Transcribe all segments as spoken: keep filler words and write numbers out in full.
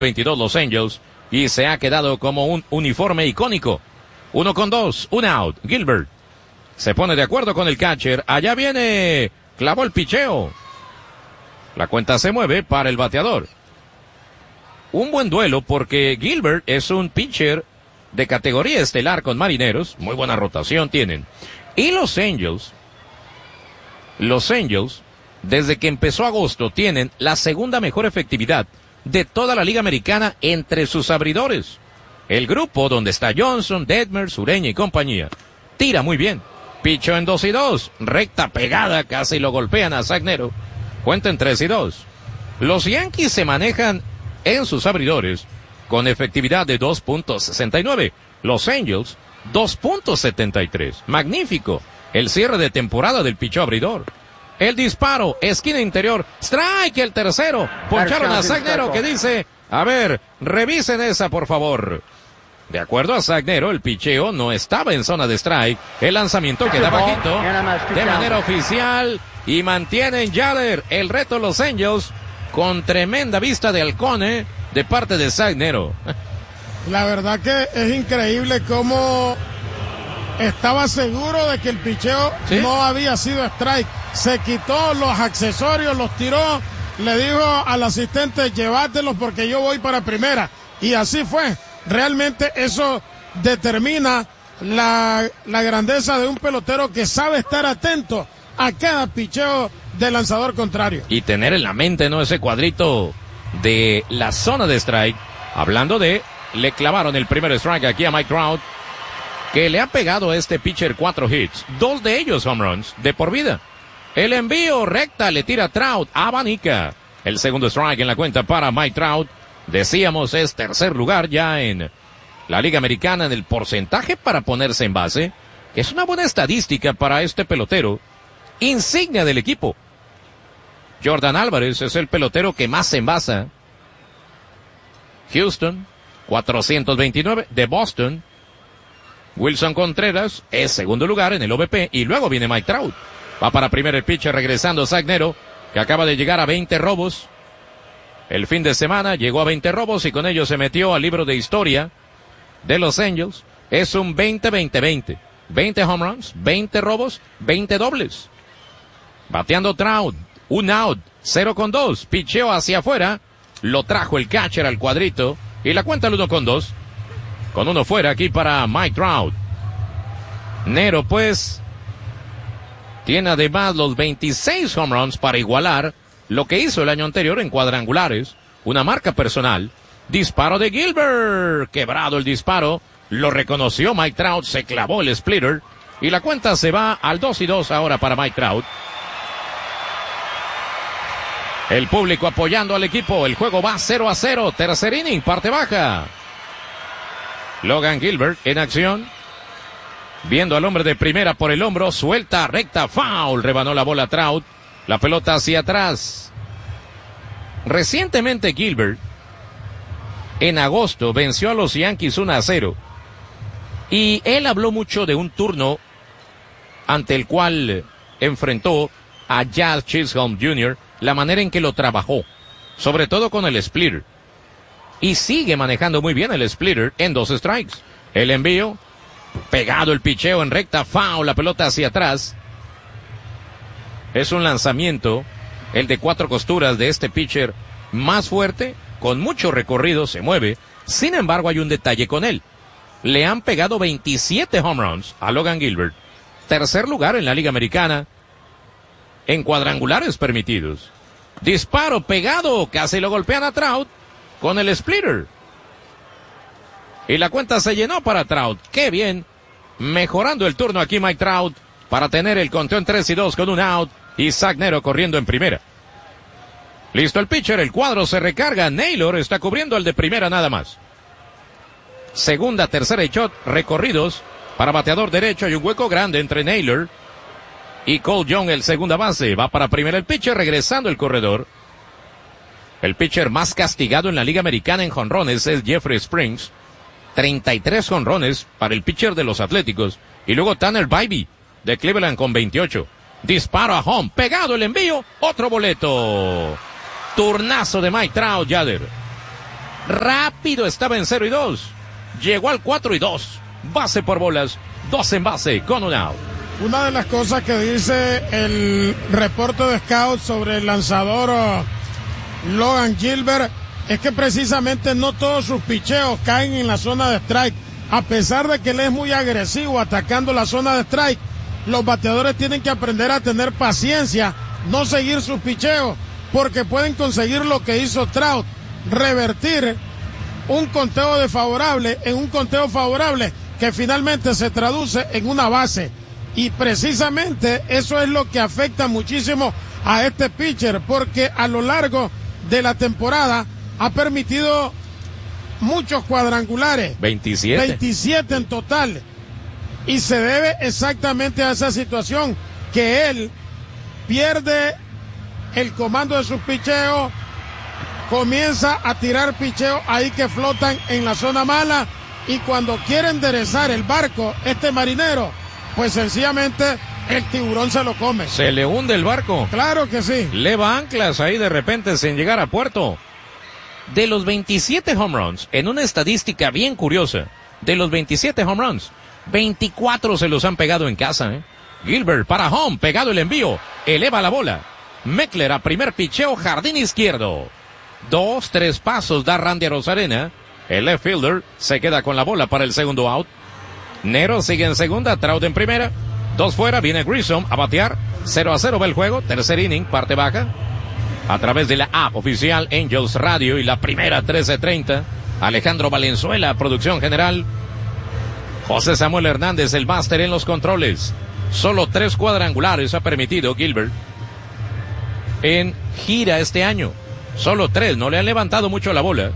veintidós Los Angels y se ha quedado como un uniforme icónico. Uno con dos, un out. Gilbert se pone de acuerdo con el catcher. Allá viene, clavó el picheo. La cuenta se mueve para el bateador. Un buen duelo porque Gilbert es un pitcher de categoría estelar con Marineros. Muy buena rotación tienen. Y los Angels, los Angels, desde que empezó agosto, tienen la segunda mejor efectividad de toda la Liga Americana entre sus abridores. El grupo donde está Johnson, Detmers, Ureña y compañía tira muy bien. Picho en dos y dos, recta pegada, casi lo golpean a Zach Nero. Cuenta en tres y dos. Los Yankees se manejan en sus abridores con efectividad de dos punto sesenta y nueve. Los Angels, dos punto setenta y tres. Magnífico el cierre de temporada del pichó abridor. El disparo, esquina interior, strike, el tercero. Poncharon a Zach Nero que dice, a ver, revisen esa por favor. De acuerdo a Zach Nero, el picheo no estaba en zona de strike. El lanzamiento queda bajito de manera oficial y mantienen Yader el reto Los Angels con tremenda vista de halcón de parte de Zach Nero. La verdad que es increíble cómo estaba seguro de que el picheo ¿sí? no había sido strike. Se quitó los accesorios, los tiró, le dijo al asistente, llévatelos porque yo voy para primera. Y así fue. Realmente eso determina la, la grandeza de un pelotero que sabe estar atento a cada picheo del lanzador contrario. Y tener en la mente, ¿no? Ese cuadrito de la zona de strike. Hablando de, le clavaron el primer strike aquí a Mike Trout, que le ha pegado a este pitcher cuatro hits. Dos de ellos home runs de por vida. El envío recta le tira Trout, abanica. El segundo strike en la cuenta para Mike Trout. Decíamos es tercer lugar ya en la Liga Americana en el porcentaje para ponerse en base. Es una buena estadística para este pelotero. Insignia del equipo. Jordan Álvarez es el pelotero que más se envasa. Houston, cuatrocientos veintinueve de Boston. Wilson Contreras es segundo lugar en el O V P y luego viene Mike Trout. Va para primero el pitcher regresando Zach Nero, que acaba de llegar a veinte robos. El fin de semana llegó a veinte robos y con ello se metió al libro de historia de Los Angels. Es un veinte veinte veinte. veinte home runs, veinte robos, veinte dobles. Bateando Trout, un out, cero con dos. Picheo hacia afuera, lo trajo el catcher al cuadrito y la cuenta el uno con dos. Con uno fuera aquí para Mike Trout. Nero pues tiene además los veintiséis home runs para igualar lo que hizo el año anterior en cuadrangulares, una marca personal. Disparo de Gilbert, quebrado el disparo, lo reconoció Mike Trout, se clavó el splitter y la cuenta se va al dos y dos ahora para Mike Trout. El público apoyando al equipo, el juego va cero a cero, tercer inning, parte baja. Logan Gilbert en acción. Viendo al hombre de primera por el hombro, suelta, recta, foul, rebanó la bola Trout, la pelota hacia atrás. Recientemente Gilbert, en agosto, venció a los Yankees uno a cero. Y él habló mucho de un turno ante el cual enfrentó a Jazz Chisholm junior, la manera en que lo trabajó, sobre todo con el splitter. Y sigue manejando muy bien el splitter en dos strikes. El envío, pegado el picheo en recta, foul, la pelota hacia atrás. Es un lanzamiento, el de cuatro costuras de este pitcher más fuerte, con mucho recorrido, se mueve. Sin embargo, hay un detalle con él. Le han pegado veintisiete home runs a Logan Gilbert. Tercer lugar en la Liga Americana en cuadrangulares permitidos. Disparo pegado, casi lo golpean a Trout con el splitter. Y la cuenta se llenó para Trout. ¡Qué bien! Mejorando el turno aquí Mike Trout para tener el conteo en tres y dos con un out. Y Zach Nero corriendo en primera. Listo el pitcher, el cuadro se recarga. Naylor está cubriendo al de primera nada más. Segunda, tercera y shot recorridos para bateador derecho. Hay un hueco grande entre Naylor y Cole Young, el segunda base. Va para primera el pitcher, regresando el corredor. El pitcher más castigado en la Liga Americana en jonrones es Jeffrey Springs. treinta y tres jonrones para el pitcher de los Atléticos. Y luego Tanner Bybee de Cleveland con veintiocho. Disparo a home, pegado el envío, otro boleto. Turnazo de Mike Trout, Yader. Rápido estaba en cero y dos. Llegó al cuatro y dos. Base por bolas. Dos en base con un out. Una de las cosas que dice el reporte de scout sobre el lanzador uh, Logan Gilbert es que precisamente no todos sus picheos caen en la zona de strike. A pesar de que él es muy agresivo atacando la zona de strike, los bateadores tienen que aprender a tener paciencia, no seguir sus picheos, porque pueden conseguir lo que hizo Trout, revertir un conteo desfavorable en un conteo favorable que finalmente se traduce en una base. Y precisamente eso es lo que afecta muchísimo a este pitcher, porque a lo largo de la temporada ha permitido muchos cuadrangulares. veintisiete. veintisiete en total. Y se debe exactamente a esa situación, que él pierde el comando de sus picheos, comienza a tirar picheos ahí que flotan en la zona mala, y cuando quiere enderezar el barco, este marinero, pues sencillamente el tiburón se lo come. Se le hunde el barco. Claro que sí. Leva anclas ahí de repente sin llegar a puerto. De los veintisiete home runs, en una estadística bien curiosa, de los veintisiete home runs, veinticuatro se los han pegado en casa, ¿eh? Gilbert para home, pegado el envío, eleva la bola. Meckler a primer picheo, jardín izquierdo. Dos, tres pasos da Randy Arozarena. El left fielder se queda con la bola para el segundo out. Nero sigue en segunda, Trout en primera. Dos fuera, viene Grissom a batear. cero a cero va el juego, tercer inning, parte baja. A través de la app oficial Angels Radio y la primera trece treinta. Alejandro Valenzuela, producción general. José Samuel Hernández, el máster en los controles. Solo tres cuadrangulares ha permitido Gilbert en gira este año. Solo tres, no le han levantado mucho la bola.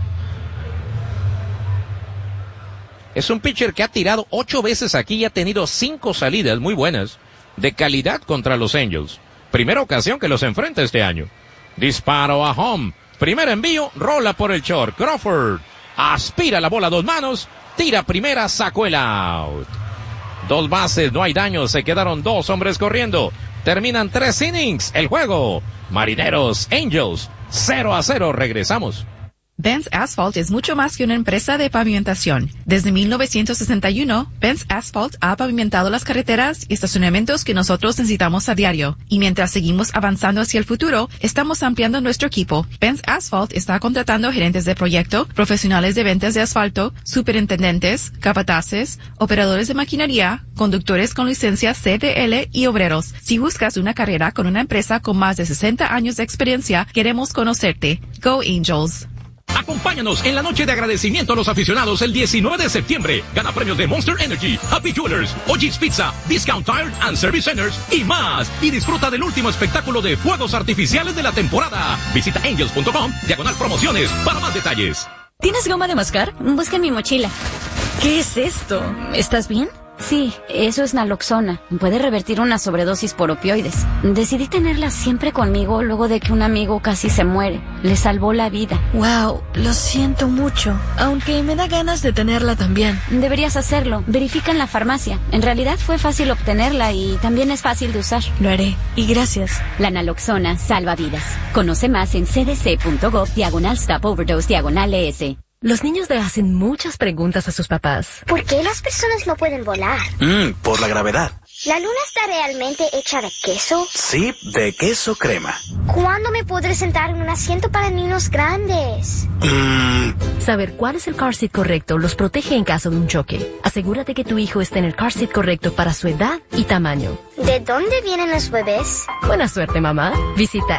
Es un pitcher que ha tirado ocho veces aquí y ha tenido cinco salidas muy buenas de calidad contra los Angels. Primera ocasión que los enfrenta este año. Disparo a home. Primer envío, rola por el short. Crawford aspira la bola a dos manos, tira primera, sacó el out. Dos bases, no hay daño, se quedaron dos hombres corriendo. Terminan tres innings el juego. Marineros, Angels, cero a cero, regresamos. Benz Asphalt es mucho más que una empresa de pavimentación. Desde mil novecientos sesenta y uno, Benz Asphalt ha pavimentado las carreteras y estacionamientos que nosotros necesitamos a diario. Y mientras seguimos avanzando hacia el futuro, estamos ampliando nuestro equipo. Benz Asphalt está contratando gerentes de proyecto, profesionales de ventas de asfalto, superintendentes, capataces, operadores de maquinaria, conductores con licencia C D L y obreros. Si buscas una carrera con una empresa con más de sesenta años de experiencia, queremos conocerte. Go Angels. Acompáñanos en la noche de agradecimiento a los aficionados el diecinueve de septiembre. Gana premios de Monster Energy, Happy Jewelers, Oji's Pizza, Discount Tire and Service Centers y más. Y disfruta del último espectáculo de fuegos artificiales de la temporada. Visita angels punto com, diagonal promociones, para más detalles. ¿Tienes goma de mascar? Busca en mi mochila. ¿Qué es esto? ¿Estás bien? Sí, eso es naloxona. Puede revertir una sobredosis por opioides. Decidí tenerla siempre conmigo luego de que un amigo casi se muere. Le salvó la vida. Wow, lo siento mucho. Aunque me da ganas de tenerla también. Deberías hacerlo. Verifica en la farmacia. En realidad fue fácil obtenerla y también es fácil de usar. Lo haré. Y gracias. La naloxona salva vidas. Conoce más en cdc.gov diagonal stop overdose diagonal ES. Los niños le hacen muchas preguntas a sus papás. ¿Por qué las personas no pueden volar? Mm, por la gravedad. ¿La luna está realmente hecha de queso? Sí, de queso crema. ¿Cuándo me podré sentar en un asiento para niños grandes? Mm. Saber cuál es el car seat correcto los protege en caso de un choque. Asegúrate que tu hijo esté en el car seat correcto para su edad y tamaño. ¿De dónde vienen los bebés? Buena suerte, mamá. Visita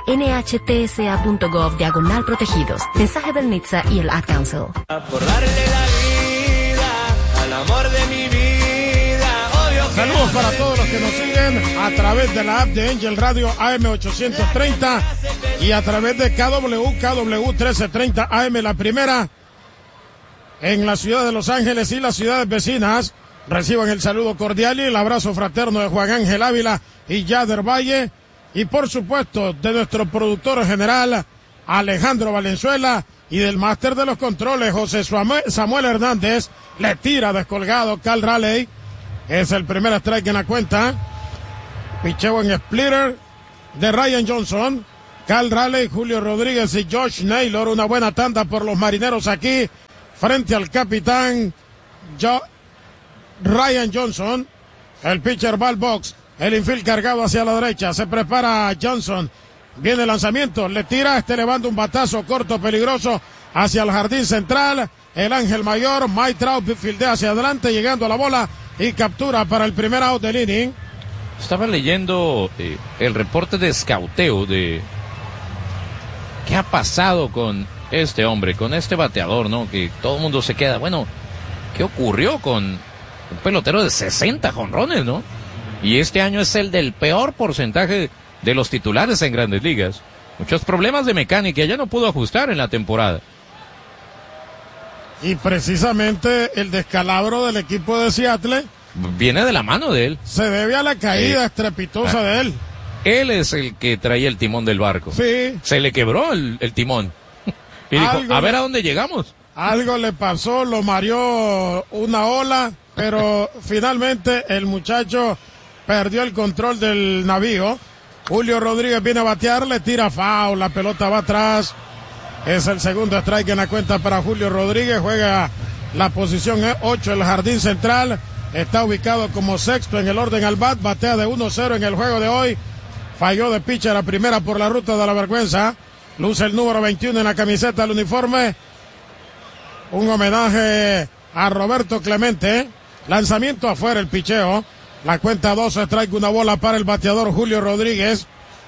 nhtsa.gov diagonal protegidos. Mensaje del N H T S A y el Ad Council. Por darle la vida al amor de mi vida. Saludos para todos los que nos siguen a través de la app de Angel Radio A M ochocientos treinta y a través de K W K W trece treinta A M, la primera en la ciudad de Los Ángeles y las ciudades vecinas. Reciban el saludo cordial y el abrazo fraterno de Juan Ángel Ávila y Yader Valle, y por supuesto de nuestro productor general Alejandro Valenzuela y del máster de los controles José Samuel Hernández. Le tira descolgado Cal Raleigh. Es el primer strike en la cuenta. Picheo en splitter de Ryan Johnson. Cal Raleigh, Julio Rodríguez y Josh Naylor. Una buena tanda por los Marineros aquí frente al capitán jo- Ryan Johnson. El pitcher va al box. El infield cargado hacia la derecha. Se prepara Johnson. Viene el lanzamiento. Le tira. Este levanta un batazo corto, peligroso hacia el jardín central. El ángel mayor. Mike Trout fildea hacia adelante, llegando a la bola y captura para el primer out del inning. Estaba leyendo eh, el reporte de escauteo de qué ha pasado con este hombre, con este bateador, ¿no? Que todo el mundo se queda, bueno, ¿qué ocurrió con un pelotero de sesenta jonrones, ¿no? Y este año es el del peor porcentaje de los titulares en Grandes Ligas. Muchos problemas de mecánica, ya no pudo ajustar en la temporada. Y precisamente el descalabro del equipo de Seattle viene de la mano de él. Se debe a la caída eh, estrepitosa ah, de él. Él es el que traía el timón del barco. Sí. Se le quebró el, el timón. Y dijo, a ver a dónde llegamos. Algo le pasó, lo mareó una ola, pero finalmente el muchacho perdió el control del navío. Julio Rodríguez viene a batear, le tira foul, la pelota va atrás. Es el segundo strike en la cuenta para Julio Rodríguez. Juega la posición ocho, el jardín central. Está ubicado como sexto en el orden al bat. Batea de uno cero en el juego de hoy. Falló de pitcher a primera por la ruta de la vergüenza. Luce el número veintiuno en la camiseta del uniforme. Un homenaje a Roberto Clemente. Lanzamiento afuera, el picheo. La cuenta dos, strike, una bola para el bateador Julio Rodríguez.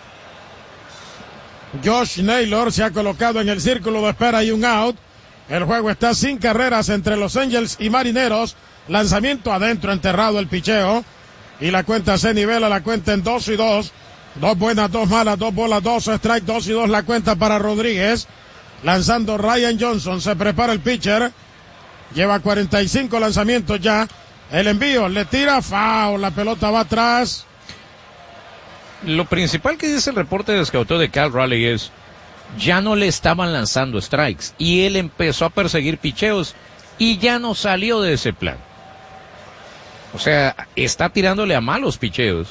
Josh Naylor se ha colocado en el círculo de espera y un out. El juego está sin carreras entre los Angels y Marineros. Lanzamiento adentro, enterrado el picheo. Y la cuenta se nivela, la cuenta en dos y dos. Dos buenas, dos malas, dos bolas, dos strike, dos y dos la cuenta para Rodríguez. Lanzando Ryan Johnson, se prepara el pitcher. Lleva cuarenta y cinco lanzamientos ya. El envío, le tira, foul, la pelota va atrás. Lo principal que dice el reporte de escauteo de Cal Raleigh es, ya no le estaban lanzando strikes, y él empezó a perseguir picheos, y ya no salió de ese plan. O sea, está tirándole a malos picheos.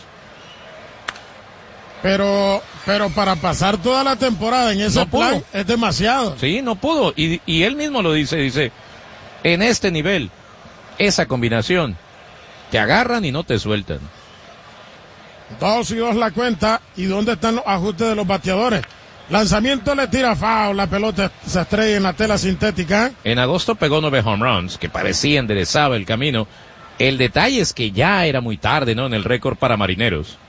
Pero, pero para pasar toda la temporada en ese no plan es demasiado. Sí, no pudo. Y, y él mismo lo dice, dice, en este nivel, esa combinación, te agarran y no te sueltan. Dos y dos la cuenta. ¿Y dónde están los ajustes de los bateadores? Lanzamiento, le tira foul, la pelota se estrella en la tela sintética. En agosto pegó nueve home runs, que parecía enderezaba el camino. El detalle es que ya era muy tarde, ¿no? En el récord para Marineros.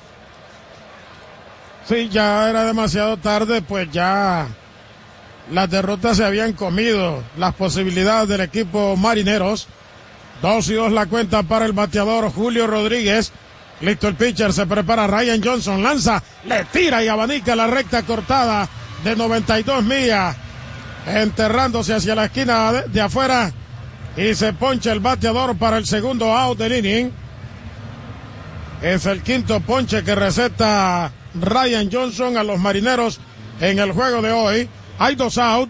Sí, ya era demasiado tarde, pues ya las derrotas se habían comido las posibilidades del equipo Marineros. Dos y dos la cuenta para el bateador Julio Rodríguez. Listo el pitcher, se prepara Ryan Johnson, lanza, le tira y abanica la recta cortada de noventa y dos millas, enterrándose hacia la esquina de, de afuera, y se poncha el bateador para el segundo out del inning. Es el quinto ponche que receta Ryan Johnson a los Marineros en el juego de hoy. Hay dos out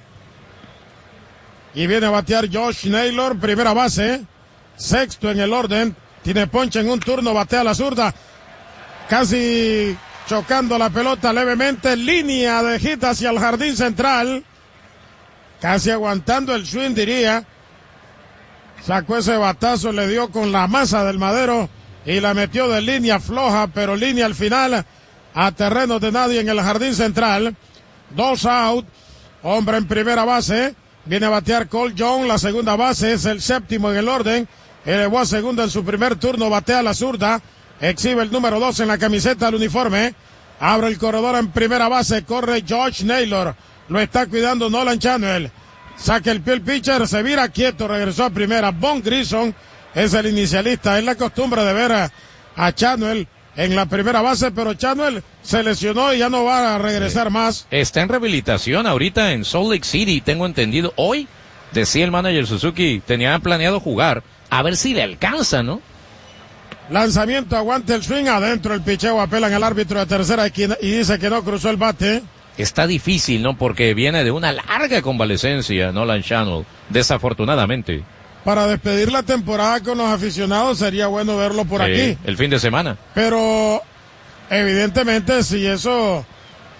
y viene a batear Josh Naylor, primera base, sexto en el orden. Tiene ponche en un turno, batea a la zurda, casi chocando la pelota levemente, línea de hit hacia el jardín central, casi aguantando el swing, diría. Sacó ese batazo, le dio con la masa del madero y la metió de línea floja, pero línea al final a terreno de nadie en el jardín central. Dos out, hombre en primera base, viene a batear Cole Young, la segunda base, es el séptimo en el orden. Elevó a segunda en su primer turno, batea a la zurda, exhibe el número dos en la camiseta del uniforme, abre el corredor en primera base, corre Josh Naylor, lo está cuidando Nolan Chanuel, saca el pie el pitcher, se vira quieto, regresó a primera. Von Grissom es el inicialista, es la costumbre de ver a, a Chanuel en la primera base, pero Chanuel se lesionó y ya no va a regresar más. Está en rehabilitación ahorita en Salt Lake City, tengo entendido. Hoy, decía el manager Suzuki, tenía planeado jugar. A ver si le alcanza, ¿no? Lanzamiento, aguanta el swing, adentro el picheo, apelan al árbitro de tercera y dice que no cruzó el bate. Está difícil, ¿no? Porque viene de una larga convalecencia, Nolan Chanuel, desafortunadamente. Para despedir la temporada con los aficionados sería bueno verlo por sí, aquí. El fin de semana. Pero, evidentemente, si eso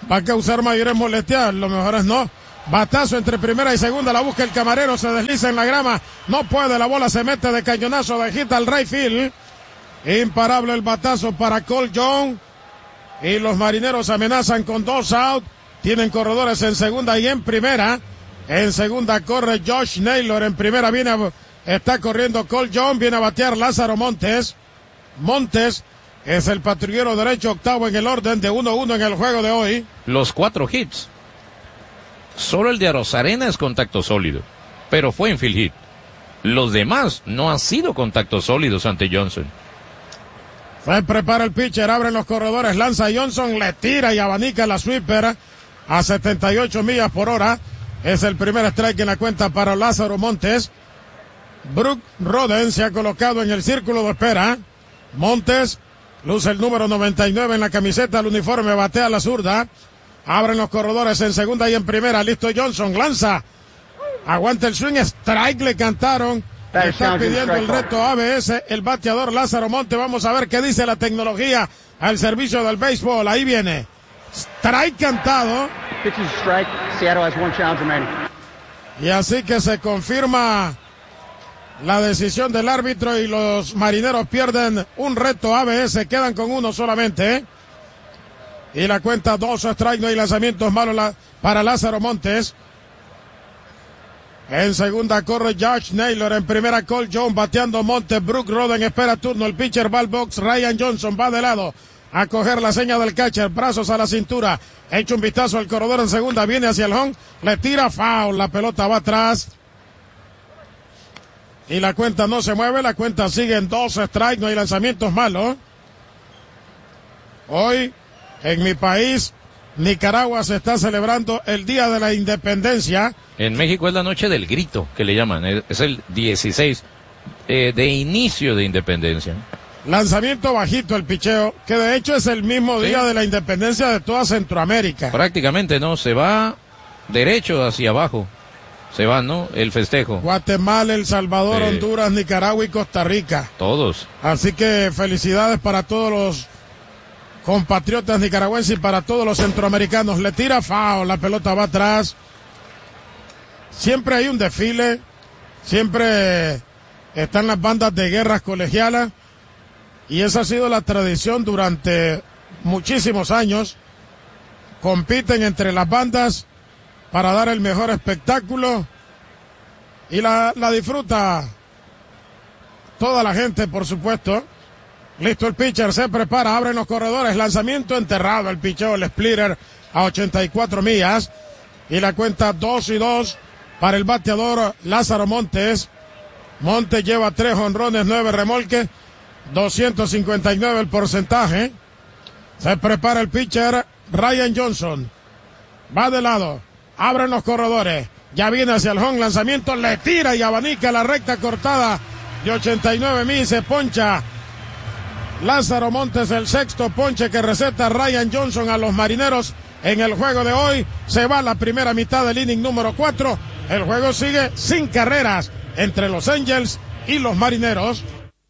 va a causar mayores molestias, lo mejor es no. Batazo entre primera y segunda, la busca el camarero, se desliza en la grama, no puede, la bola se mete de cañonazo, de hit al right field. Imparable el batazo para Cole Young. Y los marineros amenazan con dos out. Tienen corredores en segunda y en primera. En segunda corre Josh Naylor, en primera viene a, está corriendo Cole Young, viene a batear Lázaro Montes. Montes es el patrullero derecho, octavo en el orden, de uno uno en el juego de hoy. Los cuatro hits. Solo el de Arozarena es contacto sólido, pero fue infield hit. Los demás no han sido contactos sólidos ante Johnson. Se prepara el pitcher, abren los corredores, lanza Johnson, le tira y abanica la sweeper a setenta y ocho millas por hora. Es el primer strike en la cuenta para Lázaro Montes. Brooke Roden se ha colocado en el círculo de espera. Montes luce el número noventa y nueve en la camiseta, el uniforme, batea la zurda. Abren los corredores en segunda y en primera. Listo Johnson, lanza. Aguanta el swing, strike le cantaron. Está pidiendo el reto A B S el bateador Lázaro Montes. Vamos a ver qué dice la tecnología al servicio del béisbol. Ahí viene. Strike cantado. Y así que se confirma la decisión del árbitro y los marineros pierden un reto A B S. Quedan con uno solamente, ¿eh? Y la cuenta dos strike, no hay lanzamientos malos la, para Lázaro Montes. En segunda corre Josh Naylor, en primera Cole Young, bateando Montes. Brooke Roden espera turno, el pitcher va al box, Ryan Johnson va de lado a coger la seña del catcher, brazos a la cintura, echa un vistazo al corredor en segunda, viene hacia el home, le tira foul, la pelota va atrás. Y la cuenta no se mueve, la cuenta sigue en dos strike, no hay lanzamientos malos. Hoy, en mi país, Nicaragua, se está celebrando el Día de la Independencia. En México es la noche del grito, que le llaman, es el dieciséis eh, de inicio de independencia. Lanzamiento bajito el picheo, que de hecho es el mismo día, sí, de la independencia de toda Centroamérica. Prácticamente, ¿no? Se va derecho hacia abajo. Se va, ¿no? El festejo. Guatemala, El Salvador, sí, Honduras, Nicaragua y Costa Rica. Todos. Así que felicidades para todos los compatriotas nicaragüenses y para todos los centroamericanos. Le tira foul, la pelota va atrás. Siempre hay un desfile, siempre están las bandas de guerras colegialas y esa ha sido la tradición durante muchísimos años. Compiten entre las bandas para dar el mejor espectáculo y la, la disfruta toda la gente, por supuesto. Listo el pitcher, se prepara, abren los corredores, lanzamiento enterrado, el picheo, el splitter a ochenta y cuatro millas y la cuenta dos y dos para el bateador Lázaro Montes. Montes lleva tres jonrones, nueve remolques, doscientos cincuenta y nueve el porcentaje. Se prepara el pitcher Ryan Johnson, va de lado, abren los corredores, ya viene hacia el home, lanzamiento, le tira y abanica la recta cortada de ochenta y nueve millas, se poncha Lázaro Montes, el sexto ponche que receta Ryan Johnson a los marineros en el juego de hoy. Se va la primera mitad del inning número cuatro. El juego sigue sin carreras entre los Angels y los marineros.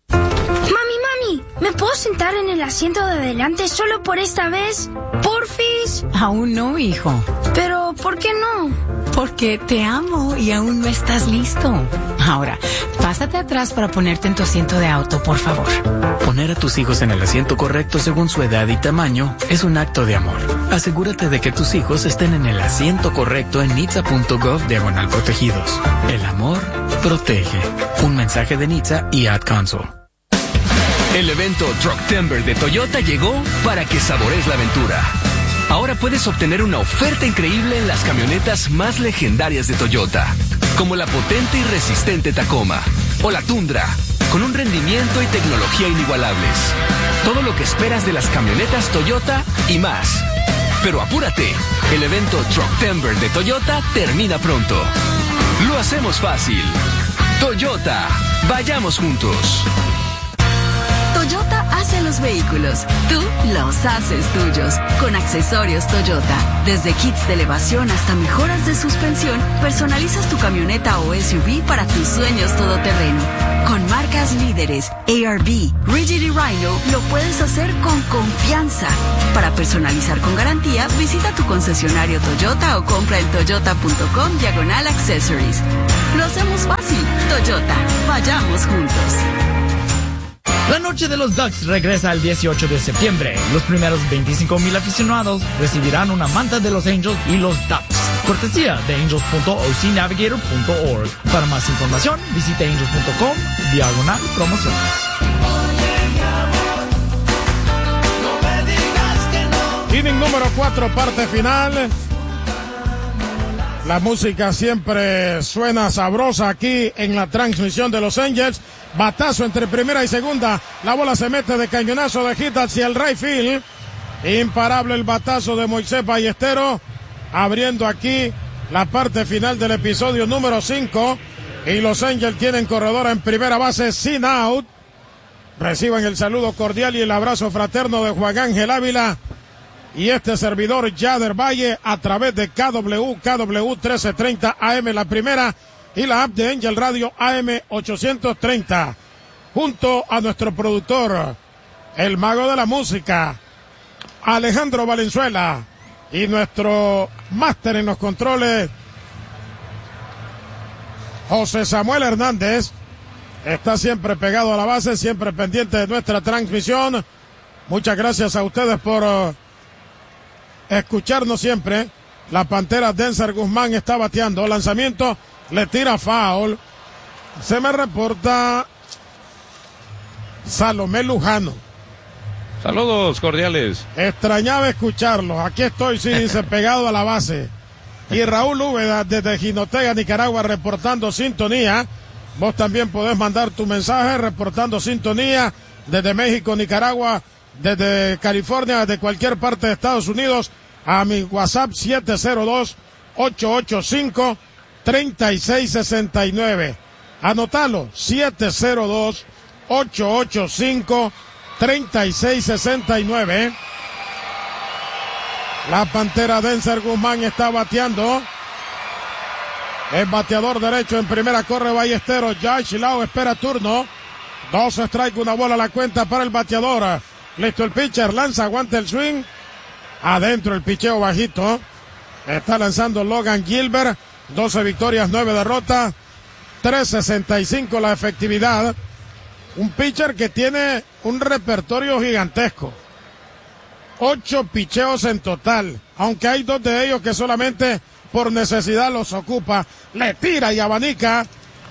Mami, mami, ¿me puedo sentar en el asiento de adelante solo por esta vez? ¿Porfis? Aún no, hijo. Pero, ¿por qué no? Porque te amo y aún no estás listo. Ahora, pásate atrás para ponerte en tu asiento de auto, por favor. Poner a tus hijos en el asiento correcto según su edad y tamaño es un acto de amor. Asegúrate de que tus hijos estén en el asiento correcto en nitsa punto gov diagonal protegidos. El amor protege. Un mensaje de Nitsa y Ad Council. El evento Trucktember de Toyota llegó para que sabores la aventura. Ahora puedes obtener una oferta increíble en las camionetas más legendarias de Toyota, como la potente y resistente Tacoma o la Tundra, con un rendimiento y tecnología inigualables. Todo lo que esperas de las camionetas Toyota y más. Pero apúrate, el evento Trucktember de Toyota termina pronto. Lo hacemos fácil. Toyota, vayamos juntos. Toyota hace los vehículos, tú los haces tuyos. Con accesorios Toyota, desde kits de elevación hasta mejoras de suspensión, personalizas tu camioneta o S U V para tus sueños todoterreno. Con marcas líderes, A R B, Rigid y Rhino, lo puedes hacer con confianza. Para personalizar con garantía, visita tu concesionario Toyota o compra en toyota.com diagonal accessories. Lo hacemos fácil. Toyota, vayamos juntos. La noche de los Ducks regresa el dieciocho de septiembre. Los primeros veinticinco mil aficionados recibirán una manta de los Angels y los Ducks. Cortesía de angels punto o c navigator punto org. Para más información, visite angels punto com diagonal promociones. Inning número cuatro, parte final. La música siempre suena sabrosa aquí en la transmisión de los Angels. Batazo entre primera y segunda. La bola se mete de cañonazo de hit hacia el right field. Imparable el batazo de Moisés Ballesteros, abriendo aquí la parte final del episodio número cinco. Y los Angels tienen corredora en primera base sin out. Reciban el saludo cordial y el abrazo fraterno de Juan Ángel Ávila y este servidor Yader Valle a través de K W, K W trece treinta A M la primera y la app de Angel Radio A M ochocientos treinta, junto a nuestro productor, el mago de la música, Alejandro Valenzuela, y nuestro máster en los controles, José Samuel Hernández. Está siempre pegado a la base, siempre pendiente de nuestra transmisión. Muchas gracias a ustedes por uh, escucharnos siempre. La Pantera Denzer Guzmán está bateando. Lanzamiento, le tira foul. Se me reporta Salomé Lujano. Saludos cordiales. Extrañaba escucharlo. Aquí estoy, sí, dice, pegado a la base. Y Raúl Úbeda desde Jinotega, Nicaragua, reportando sintonía. Vos también podés mandar tu mensaje reportando sintonía desde México, Nicaragua, desde California, desde cualquier parte de Estados Unidos, a mi WhatsApp siete cero dos, ocho ocho cinco, tres seis seis nueve. Anotalo, siete cero dos, ocho ocho cinco, tres seis seis nueve. La Pantera Denzer Guzmán está bateando. El bateador derecho en primera, corre Ballesteros. Josh Lau espera turno. Dos strike, una bola a la cuenta para el bateador. Listo el pitcher, lanza, aguanta el swing. Adentro el picheo bajito. Está lanzando Logan Gilbert. doce victorias, nueve derrotas. tres sesenta y cinco la efectividad. Un pitcher que tiene un repertorio gigantesco. Ocho picheos en total. Aunque hay dos de ellos que solamente por necesidad los ocupa. Le tira y abanica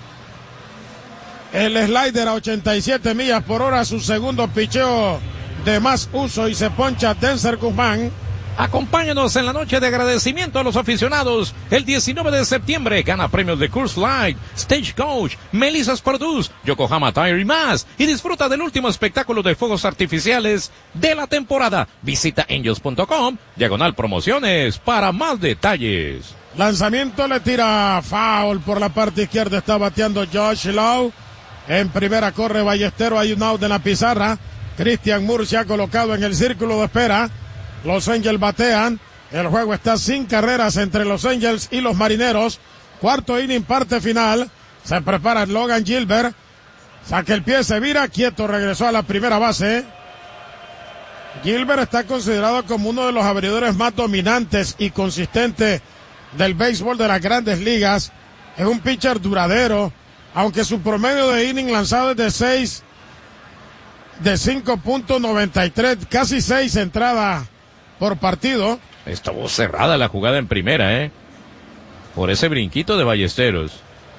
el slider a ochenta y siete millas por hora, su segundo picheo de más uso, y se poncha Denzer Guzmán. Acompáñanos en la noche de agradecimiento a los aficionados. El diecinueve de septiembre gana premios de Coors Light, Stagecoach, Melissa's Produce, Yokohama Tire y más. Y disfruta del último espectáculo de fuegos artificiales de la temporada. Visita angels punto com, diagonal promociones, para más detalles. Lanzamiento, le tira foul por la parte izquierda. Está bateando Josh Lau. En primera corre Ballesteros, hay un out en la pizarra. Christian Moore se ha colocado en el círculo de espera. Los Angels batean. El juego está sin carreras entre los Angels y los Marineros. Cuarto inning, parte final. Se prepara Logan Gilbert. Saca el pie, se vira, quieto, regresó a la primera base. Gilbert está considerado como uno de los abridores más dominantes y consistentes del béisbol de las grandes ligas. Es un pitcher duradero, aunque su promedio de inning lanzado es de seis, de cinco punto noventa y tres, casi seis entradas por partido. Estuvo cerrada la jugada en primera, ¿eh? Por ese brinquito de Ballesteros.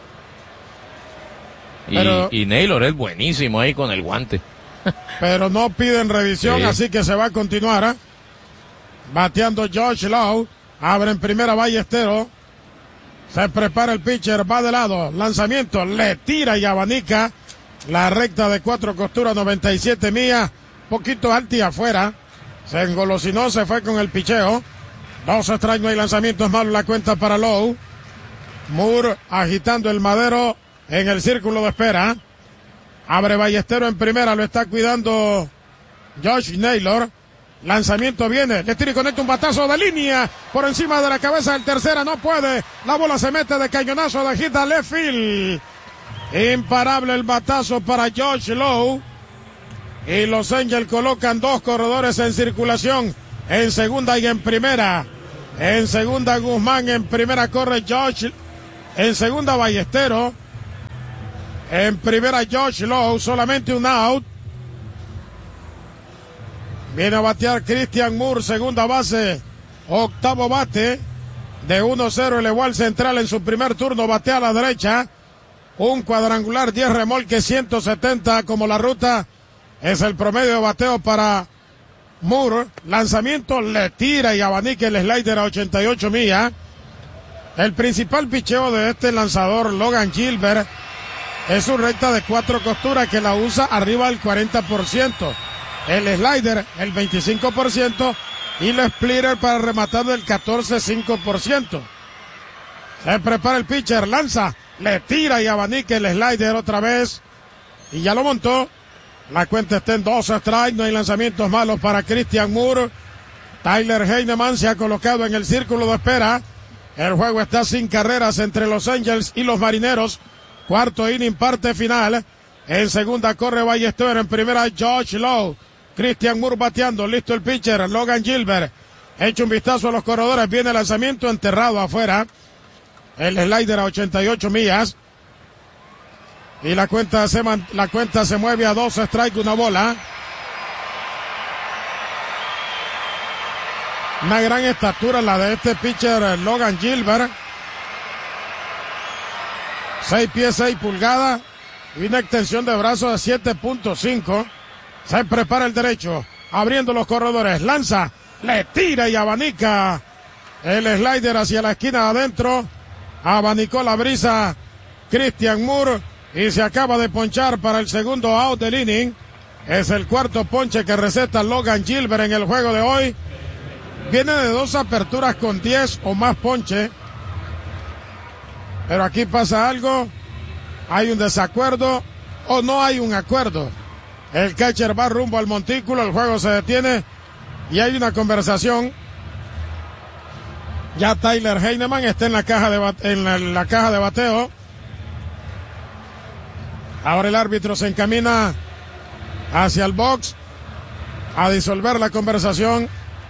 Y, Pero, y Naylor es buenísimo ahí con el guante. Pero no piden revisión, sí. Así que se va a continuar, ¿eh? Bateando Josh Lau. Abre en primera Ballesteros. Se prepara el pitcher, va de lado. Lanzamiento, le tira y abanica. La recta de cuatro costuras, noventa y siete millas. Poquito alto y afuera. Se engolosinó, se fue con el picheo. Dos strikes, no hay lanzamientos malos, la cuenta para Lowe. Moore agitando el madero en el círculo de espera. Abre Ballesteros en primera, lo está cuidando Josh Naylor. Lanzamiento viene, le tira y conecta un batazo de línea por encima de la cabeza del tercera, no puede. La bola se mete de cañonazo de hit a left field. Imparable el batazo para Josh Lowe. Y los Angels colocan dos corredores en circulación. En segunda y en primera. En segunda Guzmán, en primera corre Josh. En segunda Ballesteros. En primera Josh Lowe, solamente un out. Viene a batear Christian Moore, segunda base, octavo bate. De uno cero elevó al central en su primer turno, batea a la derecha. Un cuadrangular, diez remolques, ciento setenta como la ruta. Es el promedio de bateo para Moore. Lanzamiento, le tira y abanica el slider a ochenta y ocho millas. El principal picheo de este lanzador, Logan Gilbert, es su recta de cuatro costuras que la usa arriba del cuarenta por ciento. El slider, el veinticinco por ciento, y el splitter para rematar del catorce punto cinco por ciento. Se prepara el pitcher, lanza, le tira y abanica el slider otra vez, y ya lo montó. La cuenta está en dos strikes, no hay lanzamientos malos para Christian Moore. Tyler Heineman se ha colocado en el círculo de espera. El juego está sin carreras entre los Angels y los Marineros. Cuarto inning, parte final. En segunda corre Ballesteros, en primera Josh Lowe. Christian Moore bateando, listo el pitcher, Logan Gilbert. Echa un vistazo a los corredores, viene el lanzamiento enterrado afuera. El slider a ochenta y ocho millas. Y la cuenta se, man, la cuenta se mueve a dos strikes, una bola. Una gran estatura la de este pitcher Logan Gilbert. seis pies, seis pulgadas. Y una extensión de brazo de siete punto cinco. Se prepara el derecho, abriendo los corredores, lanza, le tira y abanica el slider hacia la esquina de adentro. Abanicó la brisa Christian Moore y se acaba de ponchar para el segundo out del inning. Es el cuarto ponche que receta Logan Gilbert en el juego de hoy. Viene de dos aperturas con diez o más ponche. Pero aquí pasa algo, hay un desacuerdo o no hay un acuerdo. El catcher va rumbo al montículo, el juego se detiene y hay una conversación. Ya Tyler Heineman está en la caja de bate, en la, la caja de bateo. Ahora el árbitro se encamina hacia el box a disolver la conversación.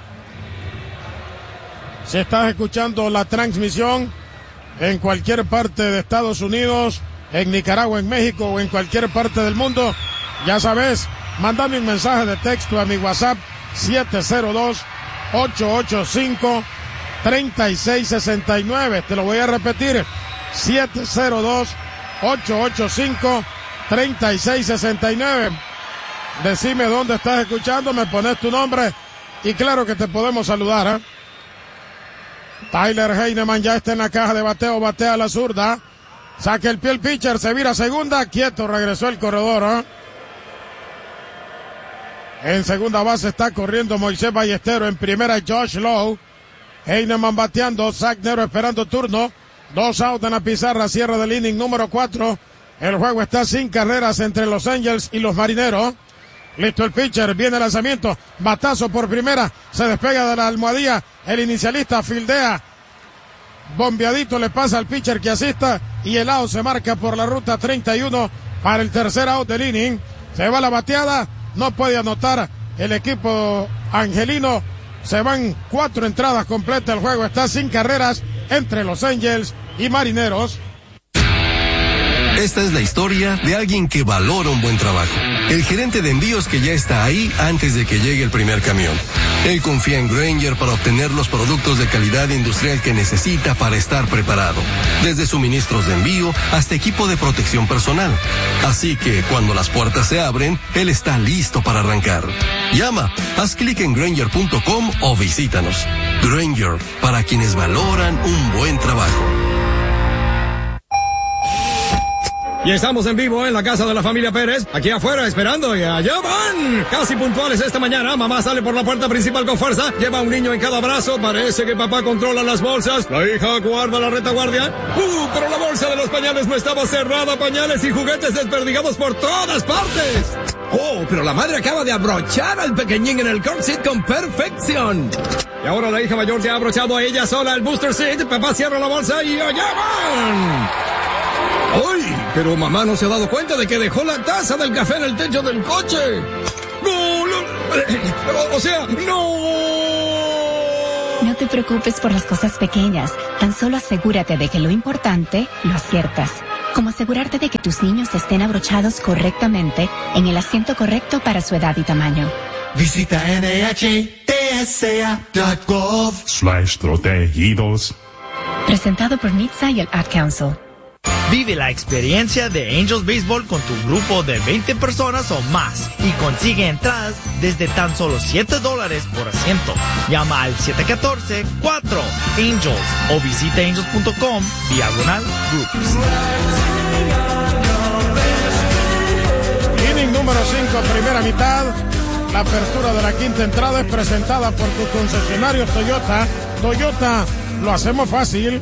Si estás escuchando la transmisión en cualquier parte de Estados Unidos, en Nicaragua, en México o en cualquier parte del mundo, ya sabes, mándame un mensaje de texto a mi WhatsApp siete cero dos, ocho ocho cinco, tres seis seis nueve. Te lo voy a repetir, siete cero dos, ocho ocho cinco, tres seis seis nueve. Decime dónde estás escuchando, me pones tu nombre y claro que te podemos saludar, ¿eh? Tyler Heineman ya está en la caja de bateo, batea a la zurda. Saca el pie el pitcher, se vira a segunda, quieto, regresó el corredor, ¿eh? En segunda base está corriendo Moisés Ballesteros, en primera Josh Lowe. Heineman bateando, Zach Nero esperando turno. Dos outs en la pizarra, cierre del inning número cuatro. El juego está sin carreras entre los Angels y los Marineros. Listo el pitcher, viene el lanzamiento, batazo por primera, se despega de la almohadilla, el inicialista fildea. Bombeadito le pasa al pitcher que asista y el out se marca por la ruta treinta y uno para el tercer out del inning. Se va la bateada. No puede anotar el equipo angelino. Se van cuatro entradas completas. El juego está sin carreras entre los Angels y Marineros. Esta es la historia de alguien que valora un buen trabajo. El gerente de envíos que ya está ahí antes de que llegue el primer camión. Él confía en Grainger para obtener los productos de calidad industrial que necesita para estar preparado. Desde suministros de envío hasta equipo de protección personal. Así que cuando las puertas se abren, él está listo para arrancar. Llama, haz clic en Grainger punto com o visítanos. Grainger, para quienes valoran un buen trabajo. Y estamos en vivo en la casa de la familia Pérez, aquí afuera esperando y allá van. Casi puntuales esta mañana, mamá sale por la puerta principal con fuerza, lleva a un niño en cada brazo, parece que papá controla las bolsas, la hija guarda la retaguardia. Uh, pero la bolsa de los pañales no estaba cerrada, pañales y juguetes desperdigados por todas partes. Oh, pero la madre acaba de abrochar al pequeñín en el car seat con perfección. Y ahora la hija mayor se ha abrochado a ella sola el booster seat, papá cierra la bolsa y allá van. ¡Ay! Pero mamá no se ha dado cuenta de que dejó la taza del café en el techo del coche. ¡No! no o, o sea, ¡no! No te preocupes por las cosas pequeñas. Tan solo asegúrate de que lo importante lo aciertas. Como asegurarte de que tus niños estén abrochados correctamente en el asiento correcto para su edad y tamaño. Visita N H T S A punto gov slash protegidos. Presentado por N H T S A y el Ad Council. Vive la experiencia de Angels Baseball con tu grupo de veinte personas o más y consigue entradas desde tan solo siete dólares por asiento. Llama al siete uno cuatro cuatro Angels o visita angels punto com diagonal groups. Inning número cinco, primera mitad. La apertura de la quinta entrada es presentada por tu concesionario Toyota. Toyota, lo hacemos fácil.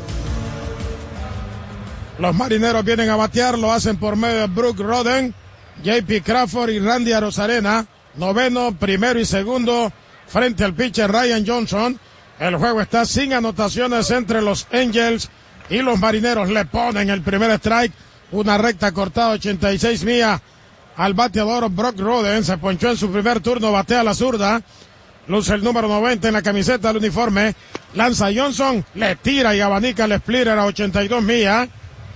Los marineros vienen a batear, lo hacen por medio de Brooke Roden, J P Crawford y Randy Arozarena. Noveno, primero y segundo, frente al pitcher Ryan Johnson. El juego está sin anotaciones entre los Angels y los marineros. Le ponen el primer strike, una recta cortada ochenta y seis millas al bateador Brooke Roden. Se ponchó en su primer turno, batea a la zurda. Luce el número noventa en la camiseta del uniforme. Lanza Johnson, le tira y abanica el splitter a ochenta y dos millas.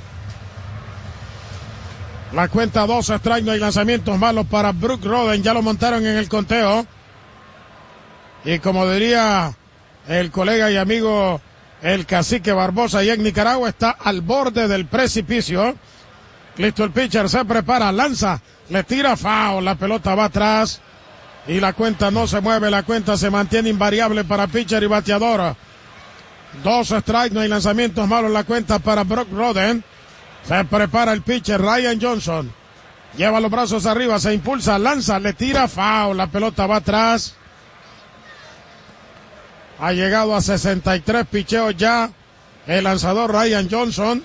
La cuenta dos strike, no hay lanzamientos malos para Brooke Roden, ya lo montaron en el conteo. Y como diría el colega y amigo el cacique Barbosa, allá en Nicaragua, está al borde del precipicio. Listo el pitcher, se prepara, lanza, le tira foul, la pelota va atrás y la cuenta no se mueve, la cuenta se mantiene invariable para pitcher y bateador. Dos strikes, no hay lanzamientos malos, la cuenta para Brooke Roden. Se prepara el pitcher Ryan Johnson. Lleva los brazos arriba, se impulsa, lanza, le tira foul, la pelota va atrás. Ha llegado a sesenta y tres picheos ya el lanzador Ryan Johnson.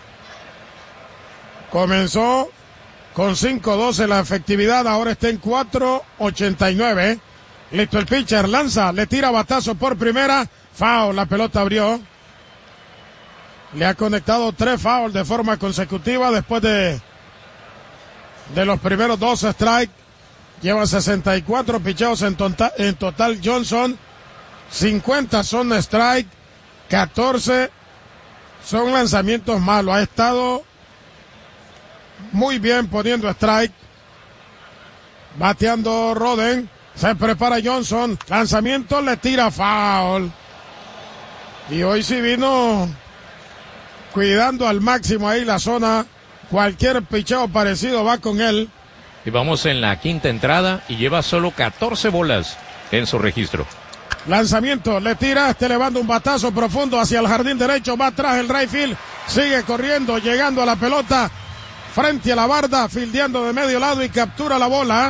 Comenzó con cinco doce la efectividad, ahora está en cuatro ochenta y nueve. Listo el pitcher, lanza, le tira batazo por primera, foul, la pelota abrió. Le ha conectado tres fouls de forma consecutiva después de, de los primeros dos strikes. Lleva sesenta y cuatro picheos en, tonta, en total Johnson. cincuenta son strike, catorce son lanzamientos malos. Ha estado muy bien poniendo strike. Bateando Roden. Se prepara Johnson. Lanzamiento, le tira foul. Y hoy sí vino cuidando al máximo ahí la zona. Cualquier picheo parecido va con él. Y vamos en la quinta entrada y lleva solo catorce bolas en su registro. Lanzamiento, le tira, este levanta un batazo profundo hacia el jardín derecho, va atrás el right field, sigue corriendo, llegando a la pelota, frente a la barda, fildeando de medio lado y captura la bola.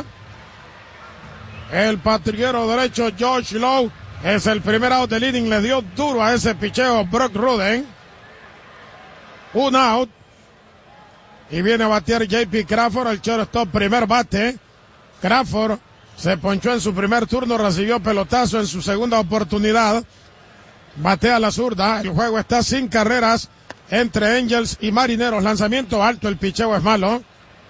El patrullero derecho Josh Lowe es el primer out del inning, le dio duro a ese picheo Brooke Roden. Un out. Y viene a batear J P Crawford, el shortstop, primer bate. Crawford se ponchó en su primer turno, recibió pelotazo en su segunda oportunidad. Batea la zurda, el juego está sin carreras entre Angels y Marineros. Lanzamiento alto, el picheo es malo.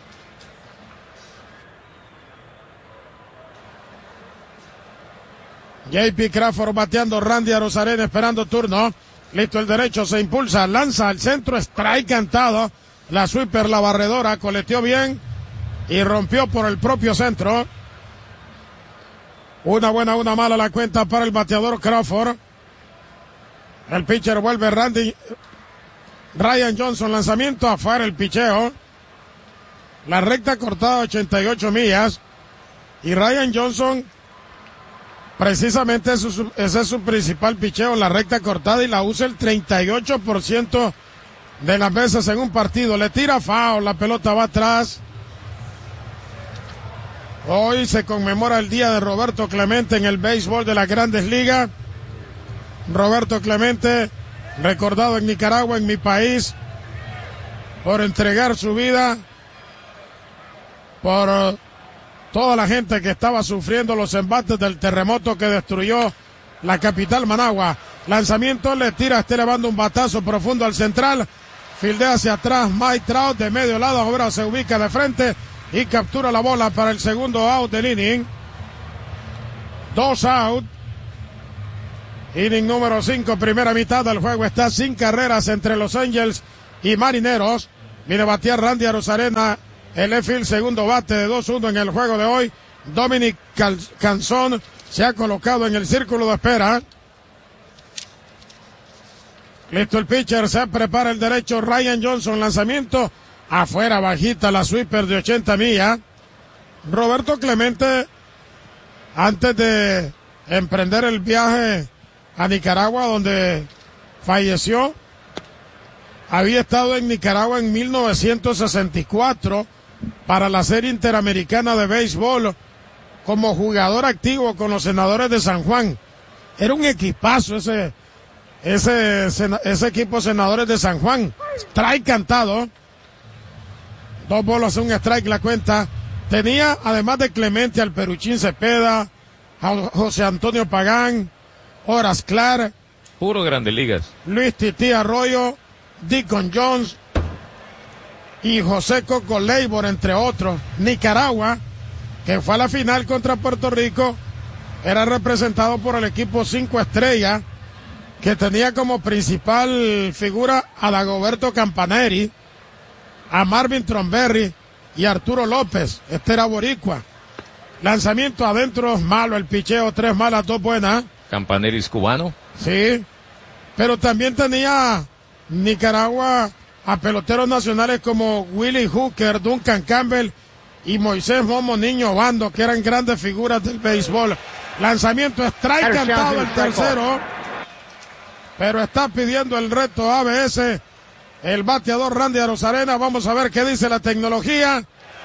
J P Crawford bateando, Randy Arozarena esperando turno. Listo el derecho, se impulsa, lanza al centro, strike cantado. La sweeper, la barredora, coleteó bien y rompió por el propio centro. Una buena, una mala la cuenta para el bateador Crawford. El pitcher vuelve Randy. Ryan Johnson, lanzamiento afuera, el picheo. La recta cortada ochenta y ocho millas. Y Ryan Johnson, precisamente ese es su principal picheo, la recta cortada, y la usa el treinta y ocho por ciento de las veces en un partido. Le tira foul, la pelota va atrás. Hoy se conmemora el día de Roberto Clemente en el béisbol de las Grandes Ligas. Roberto Clemente, recordado en Nicaragua, en mi país, por entregar su vida por uh, toda la gente que estaba sufriendo los embates del terremoto que destruyó la capital Managua. Lanzamiento, le tira, está elevando un batazo profundo al central. Fildea hacia atrás Mike Trout de medio lado, ahora se ubica de frente y captura la bola para el segundo out del inning. Dos out. Inning número cinco, primera mitad del juego. Está sin carreras entre los Angels y Marineros. Viene a batear Randy Arozarena, el left-field, segundo bate de dos uno en el juego de hoy. Dominic Canzón se ha colocado en el círculo de espera. Listo el pitcher, se prepara el derecho Ryan Johnson, lanzamiento afuera, bajita la sweeper de ochenta millas. Roberto Clemente, antes de emprender el viaje a Nicaragua, donde falleció, había estado en Nicaragua en mil novecientos sesenta y cuatro para la Serie Interamericana de Béisbol como jugador activo con los Senadores de San Juan. Era un equipazo ese, ese, ese equipo Senadores de San Juan. Strike cantado. Dos bolas, un strike la cuenta. Tenía, además de Clemente, al Peruchín Cepeda, a José Antonio Pagán, Horace Clark. Puro Grandes Ligas. Luis Tití Arroyo, Deacon Jones y José Coco Leibor, entre otros. Nicaragua, que fue a la final contra Puerto Rico, era representado por el equipo Cinco Estrellas, que tenía como principal figura a Dagoberto Campaneri, a Marvin Tromberry y Arturo López. Este era boricua. Lanzamiento adentro, malo el picheo, tres malas, dos buenas. Campaneri es cubano. Sí, pero también tenía Nicaragua a peloteros nacionales como Willie Hooker, Duncan Campbell y Moisés Momo Niño Bando, que eran grandes figuras del béisbol. Lanzamiento, strike cantado el tercero, pero está pidiendo el reto A B S el bateador Randy Arozarena. Vamos a ver qué dice la tecnología.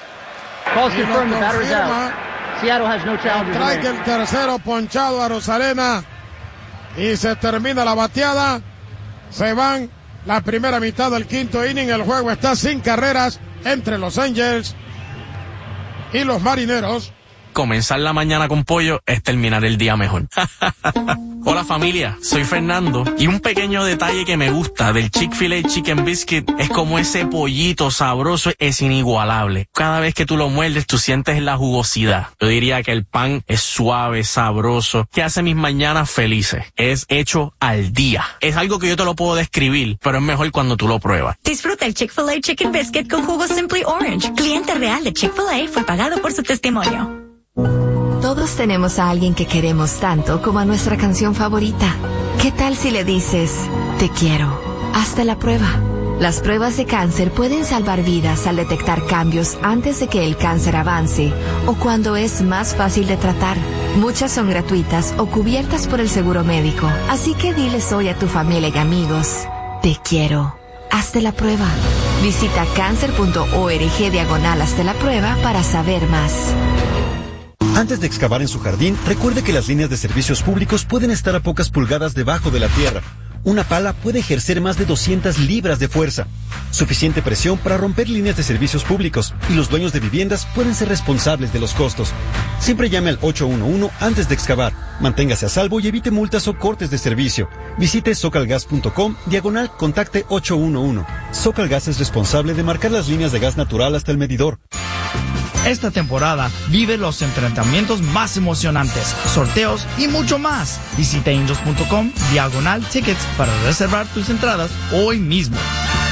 Strike el tercero, ponchado Arozarena, y se termina la bateada. Se van la primera mitad del quinto inning. El juego está sin carreras entre los Angels y los Marineros. Comenzar la mañana con pollo es terminar el día mejor. Hola familia, soy Fernando y un pequeño detalle que me gusta del Chick-fil-A Chicken Biscuit es como ese pollito sabroso es inigualable. Cada vez que tú lo muerdes tú sientes la jugosidad. Yo diría que el pan es suave, sabroso, que hace mis mañanas felices. Es hecho al día. Es algo que yo te lo puedo describir, pero es mejor cuando tú lo pruebas. Disfruta el Chick-fil-A Chicken Biscuit con jugo Simply Orange. Cliente real de Chick-fil-A fue pagado por su testimonio. Todos tenemos a alguien que queremos tanto como a nuestra canción favorita. ¿Qué tal si le dices, te quiero? Hazte la prueba. Las pruebas de cáncer pueden salvar vidas al detectar cambios antes de que el cáncer avance o cuando es más fácil de tratar. Muchas son gratuitas o cubiertas por el seguro médico. Así que diles hoy a tu familia y amigos, te quiero. Hazte la prueba. Visita cáncer punto org diagonal hazte la prueba para saber más. Antes de excavar en su jardín, recuerde que las líneas de servicios públicos pueden estar a pocas pulgadas debajo de la tierra. Una pala puede ejercer más de doscientas libras de fuerza, suficiente presión para romper líneas de servicios públicos, y los dueños de viviendas pueden ser responsables de los costos. Siempre llame al ocho uno uno antes de excavar. Manténgase a salvo y evite multas o cortes de servicio. Visite socalgas punto com diagonal contacte ocho uno uno. Socalgas es responsable de marcar las líneas de gas natural hasta el medidor. Esta temporada vive los enfrentamientos más emocionantes, sorteos y mucho más. Visita angels punto com diagonal tickets para reservar tus entradas hoy mismo.